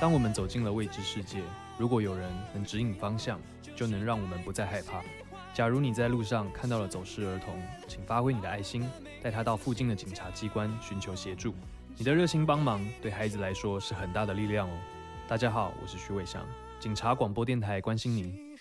当我们走进了未知世界，如果有人能指引方向，就能让我们不再害怕。假如你在路上看到了走失儿童，请发挥你的爱心，带他到附近的警察机关寻求协助。你的热心帮忙对孩子来说是很大的力量哦。大家好，我是徐伟翔，警察广播电台关心您。